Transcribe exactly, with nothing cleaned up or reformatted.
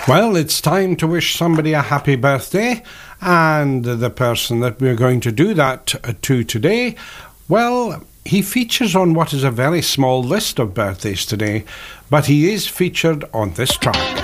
Well, it's time to wish somebody a happy birthday, and the person that we're going to do that to today, well, he features on what is a very small list of birthdays today, but he is featured on this track.